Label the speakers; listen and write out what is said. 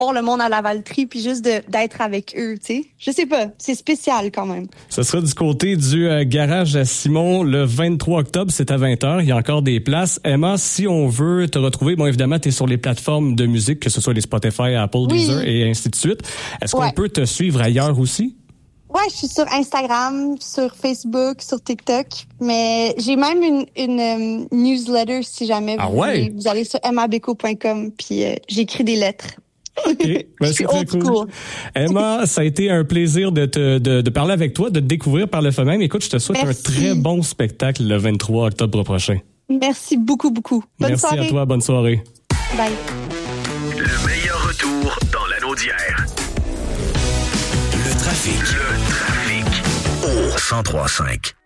Speaker 1: voir le monde à Lavaltrie puis juste d'être avec eux, tu sais. Je sais pas, c'est spécial quand même.
Speaker 2: Ce sera du côté du garage à Simon le 23 octobre, c'est à 20h. Il y a encore des places. Emma, si on veut te retrouver, bon, évidemment, tu es sur les plateformes de musique, que ce soit les Spotify, Apple, Deezer et ainsi de suite. Est-ce qu'on peut te suivre ailleurs aussi?
Speaker 1: Ouais, je suis sur Instagram, sur Facebook, sur TikTok, mais j'ai même une newsletter si jamais vous voulez. Vous allez sur emmabeko.com puis j'écris des lettres.
Speaker 2: OK. Ben, c'est très cool. Emma, ça a été un plaisir de parler avec toi, de te découvrir par le fait même. Écoute, je te souhaite un très bon spectacle le 23 octobre prochain.
Speaker 1: Merci beaucoup, beaucoup. Bonne soirée.
Speaker 2: Merci à toi. Bonne soirée.
Speaker 1: Bye.
Speaker 3: Le meilleur retour dans l'anneau d'hier. Le trafic au 103.5.